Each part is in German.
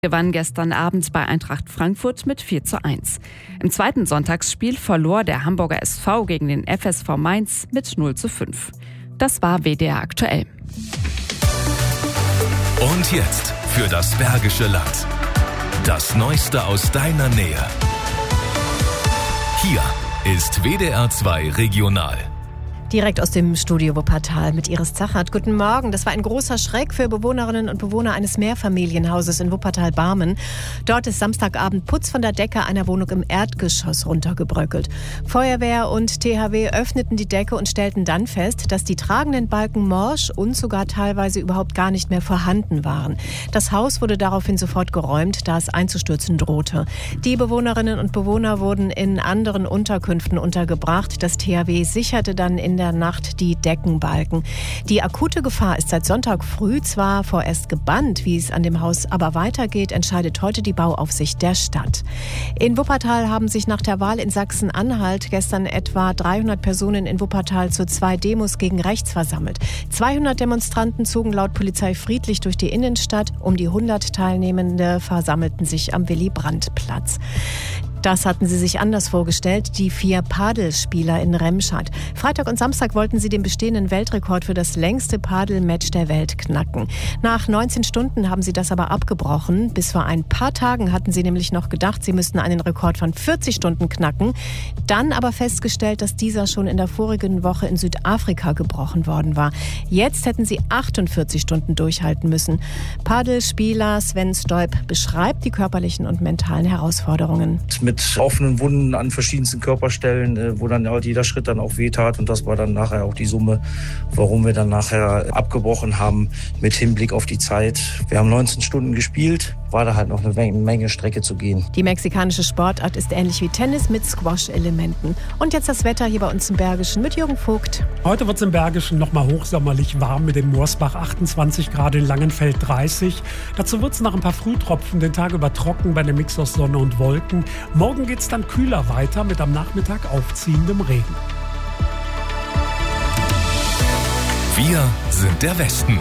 Gewann gestern Abend bei Eintracht Frankfurt mit 4:1. Im zweiten Sonntagsspiel verlor der Hamburger SV gegen den FSV Mainz mit 0:5. Das war WDR aktuell. Und jetzt für das Bergische Land. Das Neueste aus deiner Nähe. Hier ist WDR 2 Regional. Direkt aus dem Studio Wuppertal mit Iris Zachert. Guten Morgen. Das war ein großer Schreck für Bewohnerinnen und Bewohner eines Mehrfamilienhauses in Wuppertal-Barmen. Dort ist Samstagabend Putz von der Decke einer Wohnung im Erdgeschoss runtergebröckelt. Feuerwehr und THW öffneten die Decke und stellten dann fest, dass die tragenden Balken morsch und sogar teilweise überhaupt gar nicht mehr vorhanden waren. Das Haus wurde daraufhin sofort geräumt, da es einzustürzen drohte. Die Bewohnerinnen und Bewohner wurden in anderen Unterkünften untergebracht. Das THW sicherte dann in der Nacht die Deckenbalken. Die akute Gefahr ist seit Sonntag früh zwar vorerst gebannt, wie es an dem Haus aber weitergeht, entscheidet heute die Bauaufsicht der Stadt. In Wuppertal haben sich nach der Wahl in Sachsen-Anhalt gestern etwa 300 Personen in Wuppertal zu 2 Demos gegen rechts versammelt. 200 Demonstranten zogen laut Polizei friedlich durch die Innenstadt. Um die 100 Teilnehmende versammelten sich am Willy-Brandt-Platz. Das hatten sie sich anders vorgestellt, die 4 Padelspieler in Remscheid. Freitag und Samstag wollten sie den bestehenden Weltrekord für das längste Padelmatch der Welt knacken. Nach 19 Stunden haben sie das aber abgebrochen. Bis vor ein paar Tagen hatten sie nämlich noch gedacht, sie müssten einen Rekord von 40 Stunden knacken. Dann aber festgestellt, dass dieser schon in der vorigen Woche in Südafrika gebrochen worden war. Jetzt hätten sie 48 Stunden durchhalten müssen. Padelspieler Sven Stoib beschreibt die körperlichen und mentalen Herausforderungen. Mit offenen Wunden an verschiedensten Körperstellen, wo dann halt jeder Schritt dann auch wehtat. Und das war dann nachher auch die Summe, warum wir dann nachher abgebrochen haben mit Hinblick auf die Zeit. Wir haben 19 Stunden gespielt, war da halt noch eine Menge Strecke zu gehen. Die mexikanische Sportart ist ähnlich wie Tennis mit Squash-Elementen. Und jetzt das Wetter hier bei uns im Bergischen mit Jürgen Vogt. Heute wird es im Bergischen nochmal hochsommerlich warm mit dem Moorsbach 28 Grad, in Langenfeld 30. Dazu wird es nach ein paar Frühtropfen den Tag über trocken bei einem Mix aus Sonne und Wolken. Morgen geht es dann kühler weiter mit am Nachmittag aufziehendem Regen. Wir sind der Westen.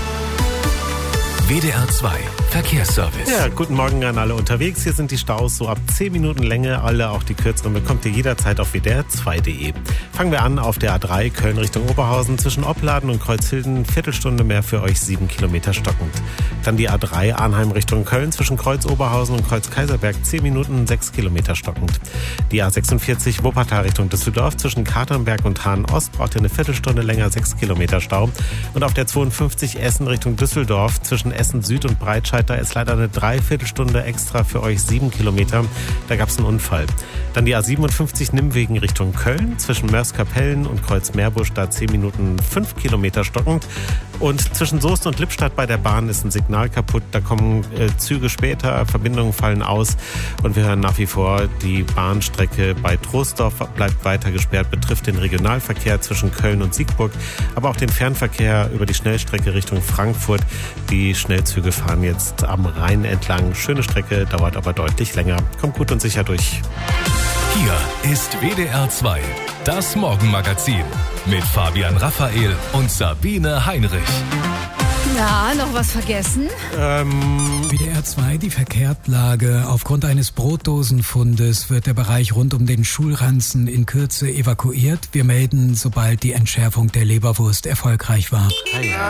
WDR 2 Verkehrsservice. Ja, guten Morgen an alle unterwegs. Hier sind die Staus so ab 10 Minuten Länge. Alle, auch die kürzeren, bekommt ihr jederzeit auf wdr2.de. Fangen wir an auf der A3 Köln Richtung Oberhausen. Zwischen Opladen und Kreuzhilden Viertelstunde mehr für euch, 7 Kilometer stockend. Dann die A3 Arnheim Richtung Köln. Zwischen Kreuz Oberhausen und Kreuz Kaiserberg 10 Minuten, 6 Kilometer stockend. Die A46 Wuppertal Richtung Düsseldorf. Zwischen Katernberg und Hahn-Ost braucht ihr eine Viertelstunde länger, 6 Kilometer Stau. Und auf der 52 Essen Richtung Düsseldorf. Zwischen Essen Süd und Breitscheid, da ist leider eine Dreiviertelstunde extra für euch, 7 Kilometer. Da gab es einen Unfall. Dann die A57 Nimmwegen Richtung Köln. Zwischen Mörs-Kapellen und Kreuz-Meerbusch, da 10 Minuten, 5 Kilometer stockend. Und zwischen Soest und Lippstadt bei der Bahn ist ein Signal kaputt. Da kommen Züge später, Verbindungen fallen aus. Und wir hören nach wie vor, die Bahnstrecke bei Troisdorf bleibt weiter gesperrt, betrifft den Regionalverkehr zwischen Köln und Siegburg, aber auch den Fernverkehr über die Schnellstrecke Richtung Frankfurt. Die Schnellzüge fahren jetzt am Rhein entlang. Schöne Strecke, dauert aber deutlich länger. Kommt gut und sicher durch. Hier ist WDR 2, das Morgenmagazin mit Fabian Raphael und Sabine Heinrich. Ja, noch was vergessen? WDR 2, die Verkehrslage. Aufgrund eines Brotdosenfundes wird der Bereich rund um den Schulranzen in Kürze evakuiert. Wir melden, sobald die Entschärfung der Leberwurst erfolgreich war.